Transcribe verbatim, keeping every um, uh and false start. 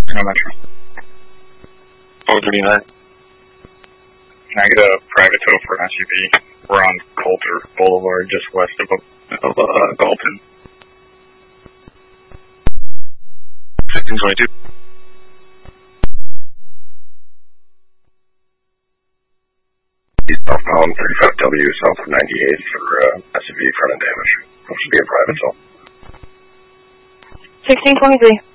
No Metro. four thirty-nine. Can I get a private tow for an S U V? We're on Coulter Boulevard, just west of, of uh, Galton. fifteen twenty-two. Southbound thirty-five W, south of ninety-eighth for uh, S U V front end damage. That should be a private tow. sixteen twenty-three.